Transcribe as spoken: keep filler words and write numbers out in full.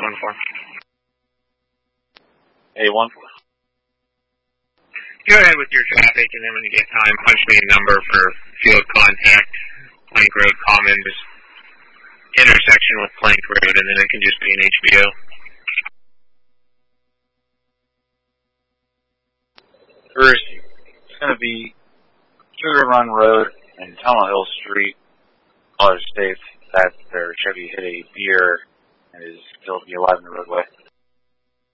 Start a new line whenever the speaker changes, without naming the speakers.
one four.
A one four.
Go ahead with your traffic, and then when you get time, punch me a number for field contact, Plank Road Common, just intersection with Plank Road, and then it can just be an H B O.
First, it's going to be Sugar Run Road and Tunnel Hill Street. Caller states that their Chevy hit a deer and is still to be alive in the roadway.